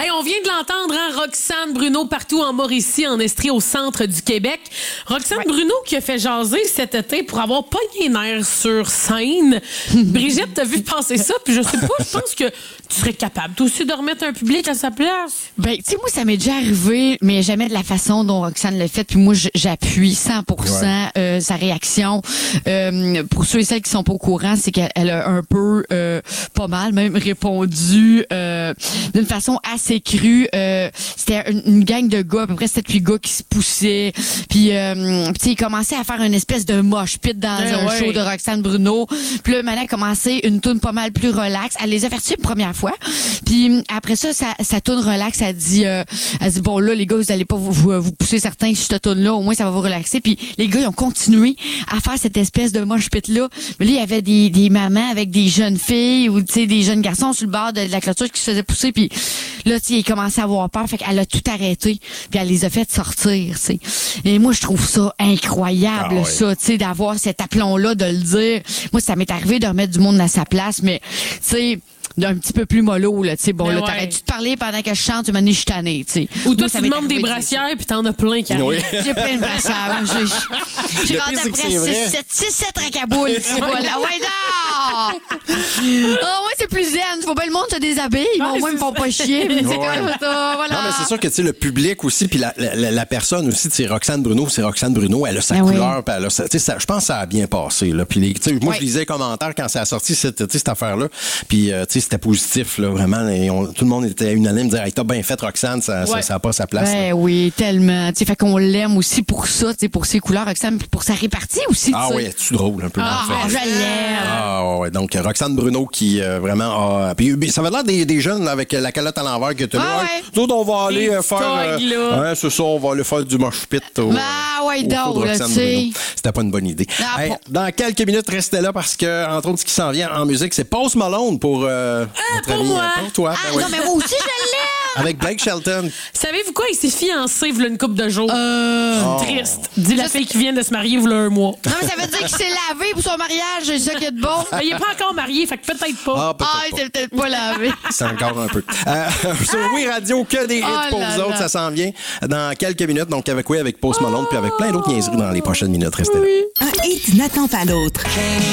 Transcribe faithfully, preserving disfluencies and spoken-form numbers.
Hey, on vient de l'entendre, hein, Roxane Bruno partout en Mauricie, en Estrie, au centre du Québec. Roxane ouais. Bruno qui a fait jaser cet été pour avoir pogné nerf sur scène. Brigitte, t'as vu passer ça, puis je sais pas, je pense que tu serais capable, toi aussi, de remettre un public à sa place. Ben, tu sais, moi, ça m'est déjà arrivé, mais jamais de la façon dont Roxane l'a fait. Puis moi, j'appuie cent pour cent ouais. euh, sa réaction. Euh, pour ceux et celles qui sont pas au courant, c'est qu'elle a un peu, euh, pas mal même, répondu euh, d'une façon assez crue. Euh, c'était une, une gang de gars, à peu près sept huit gars qui se poussaient. Puis, euh, tu sais, ils commençaient à faire une espèce de mosh pit dans ouais, un ouais. show de Roxane Bruno. Puis là, maintenant, a commencé une toune pas mal plus relax. Elle les a avertis une première fois. Puis après ça, sa, sa toune relax, elle dit, euh, elle dit bon là, les gars, vous allez pas vous, vous, vous pousser certains sur cette toune là, au moins ça va vous relaxer. Puis les gars, ils ont continué à faire cette espèce de mosh pit là. Mais là, il y avait des, des mamans avec des jeunes filles ou tu sais des jeunes garçons sur le bord de, de la clôture qui se faisaient pousser. Puis là, tu sais, ils commençaient à avoir peur. Fait qu'elle a tout arrêté. Puis elle les a fait sortir. Tu sais. Et moi, je trouve ça incroyable, ah ouais. ça, tu sais, d'avoir cet aplomb là, de le dire. Moi, ça m'est arrivé de remettre du monde à sa place, mais tu sais. d'un petit peu plus mollo, là, tu sais, bon, ben là, ouais. t'arrêtes-tu de parler pendant que je chante, tu m'as dit, je suis tannée, tu sais. Ou toi, tu demandes des brassières, puis t'en as plein qui arrivent. Oui. J'ai plein de brassières. J'ai rendu après six sept racaboules, tu vois, là, ouais, non! Oh, ouais, c'est plus zen. Faut bien le monde se déshabille, mais au moins, ils me font pas chier. C'est comme ça, voilà. Non, mais c'est sûr que, tu sais, le public aussi, puis la, la, la personne aussi, tu sais, Roxane Bruno, c'est Roxane Bruno, elle a sa ben couleur, oui. puis elle a sa, tu sais, je pense que ça a bien passé, là. Puis, tu sais, moi, ouais. je lisais les commentaires quand ça a sorti, cette, cette affaire-là, puis, tu sais, c'était positif, là, vraiment. Et on, tout le monde était unanime, dire, hey, t'as bien fait, Roxane, ça n'a ouais. ça, ça pas sa place. Ben là. Oui, tellement. Tu sais, fait qu'on l'aime aussi pour ça, tu sais, pour ses couleurs, Roxane, pour sa répartie aussi. Ah t'sais. oui, tu drôle un peu. Ah, en fait. je l'aime. Ah ouais, donc Roxane Bruno qui euh, vraiment a. Puis ça va l'air des, des jeunes là, avec la calotte à l'envers que tu as ah, là. Ouais. Nous autres, on va aller euh, faire. Euh, ouais, c'est ça, on va aller faire du mosh pit. Au, ah ouais, donc, tu sais. C'était pas une bonne idée. Ah, hey, dans quelques minutes, restez là parce que, entre autres, ce qui s'en vient en musique, c'est Post Malone pour. Euh, ah, pour ami, moi. Pour toi. Ah, ben, non, ouais. mais moi aussi, je l'aime. Avec Blake Shelton. Savez-vous quoi? Il s'est fiancé il y a une couple de jours. Euh... Oh. Triste. Dis la fille qui vient de se marier il y a un mois. Non, mais ça veut dire qu'il s'est lavé pour son mariage. C'est ça qui est de bon. Mais il n'est pas encore marié, fait que peut-être pas. Ah, peut-être ah il s'est peut-être pas lavé. C'est encore un peu. Euh, sur Oui Radio, que des hits oh pour vous autres. Ça s'en vient dans quelques minutes. Donc, avec oui, avec Post Malone, oh. puis avec plein d'autres niaiseries dans les prochaines minutes. Restez oui. là. Un hit n'attend pas l'autre.